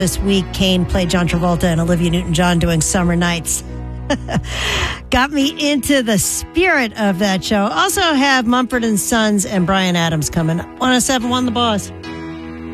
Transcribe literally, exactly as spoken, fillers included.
This week, Kane played John Travolta and Olivia Newton-John doing Summer Nights. Got me into the spirit of that show. Also have Mumford and Sons and Bryan Adams coming. one oh seven point one The Boss.